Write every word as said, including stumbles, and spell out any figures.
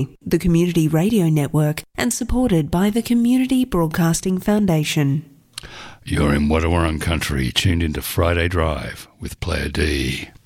the Community Radio Network, and supported by the Community Broadcasting Foundation. You're in Wadawurrung country, tuned into Friday Drive with Player D.